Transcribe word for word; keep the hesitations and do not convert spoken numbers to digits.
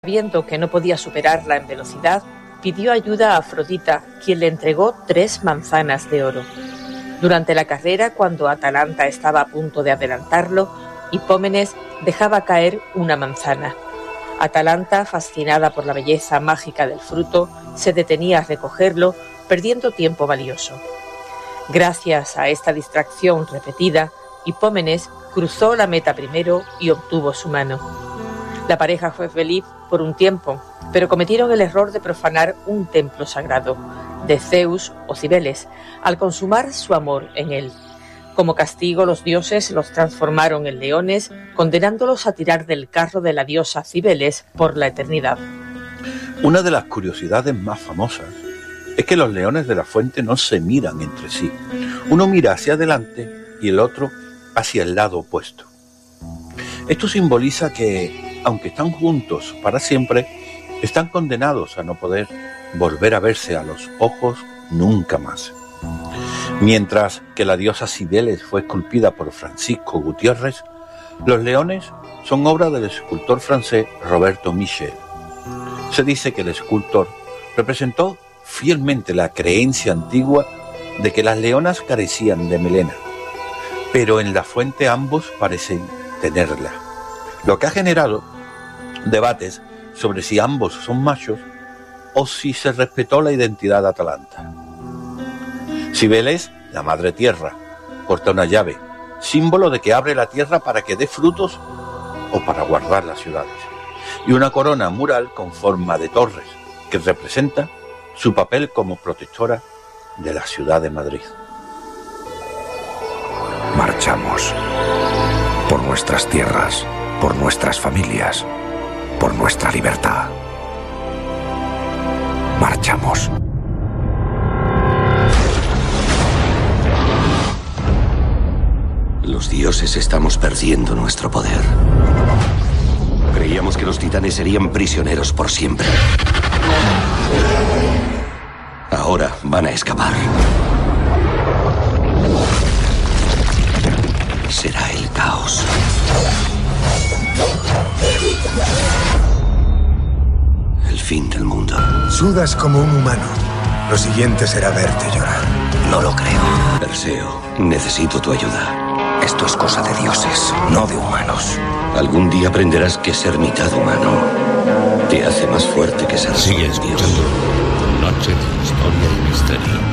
Viendo que no podía superarla en velocidad, pidió ayuda a Afrodita, quien le entregó tres manzanas de oro. Durante la carrera, cuando Atalanta estaba a punto de adelantarlo, Hipómenes dejaba caer una manzana. Atalanta, fascinada por la belleza mágica del fruto, se detenía a recogerlo, perdiendo tiempo valioso. Gracias a esta distracción repetida, Hipómenes cruzó la meta primero y obtuvo su mano. La pareja fue feliz por un tiempo, pero cometieron el error de profanar un templo sagrado, de Zeus o Cibeles, al consumar su amor en él. Como castigo, los dioses los transformaron en leones, condenándolos a tirar del carro de la diosa Cibeles por la eternidad. Una de las curiosidades más famosas es que los leones de la fuente no se miran entre sí. Uno mira hacia adelante y el otro hacia el lado opuesto. Esto simboliza que, aunque están juntos para siempre, están condenados a no poder volver a verse a los ojos nunca más. Mientras que la diosa Cibeles fue esculpida por Francisco Gutiérrez, los leones son obra del escultor francés Roberto Michel. Se dice que el escultor representó fielmente la creencia antigua de que las leonas carecían de melena, pero en la fuente ambos parecen tenerla, lo que ha generado debates sobre si ambos son machos o si se respetó la identidad de Atalanta. Cibeles, la madre tierra, porta una llave, símbolo de que abre la tierra para que dé frutos o para guardar las ciudades, y una corona mural con forma de torres que representa su papel como protectora de la ciudad de Madrid. Marchamos por nuestras tierras, por nuestras familias, por nuestra libertad. Marchamos. Los dioses estamos perdiendo nuestro poder. Creíamos que los titanes serían prisioneros por siempre. Ahora van a escapar. Será el caos. El fin del mundo. Sudas como un humano. Lo siguiente será verte llorar. No lo creo. Perseo, necesito tu ayuda. Esto es cosa de dioses, no de humanos. Algún día aprenderás que ser mitad humano te hace más fuerte que ser Sigue escuchando Noche de Historia y Misterio.